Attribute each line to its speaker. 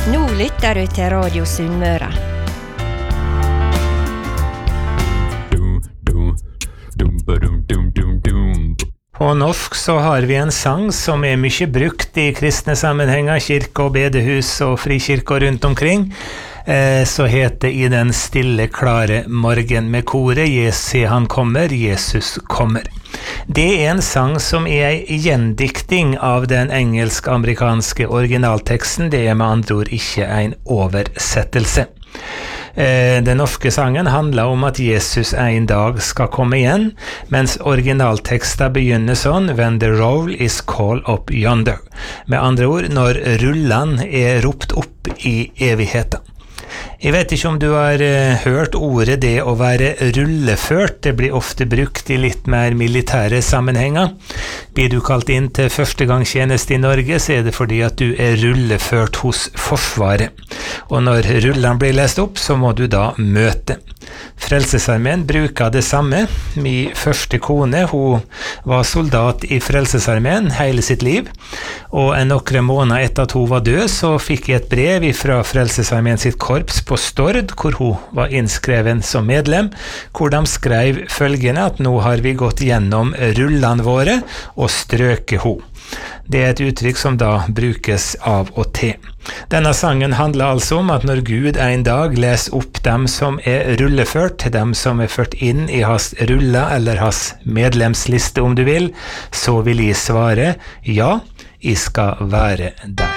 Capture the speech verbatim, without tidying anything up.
Speaker 1: Nå lytter du til Radio Sunnmøre.
Speaker 2: På norsk så har vi en sang som er mye brukt i kristne sammenhenger, kirke og bedehus og frikirker rundt omkring. Eh, så heter I den stille, klare morgen med koret, «Se han kommer, Jesus kommer». Det er en sang som er en gjendikting av den engelsk-amerikanske originalteksten, det er med andre ord ikke en oversettelse. Den norske sangen handler om at Jesus en dag skal komme igjen, mens originalteksten begynner sånn, «When the roll is called up yonder». Med andre ord, når rullene er ropt opp I evigheten. Jeg vet ikke om du har uh, hørt ordet det å være rulleført. Det blir ofte brukt I litt mer militære sammenhenger. Blir du kalt inn til førstegangstjeneste I Norge, så er det fordi at du er rulleført hos Forsvaret. Og når rullene blir lest opp, så må du da møte. Frelsesarmeen bruker det samme. Min første kone, hun var soldat I Frelsesarmeen hele sitt liv. Og en nokre måneder etter at hun var død, så fikk jeg et brev fra Frelsesarmeen sitt korps på Stord, hvor hun var innskreven som medlem, hvor de skrev følgende at nå har vi gått gjennom rullene våre og strøket hun. Det er et uttrykk som da brukes av og til. Denne sangen handler altså om at når Gud en dag leser opp dem som er rulleført, dem som er ført inn I hans rulle eller hans medlemsliste om du vil, så vil jeg svare ja, jeg skal være der.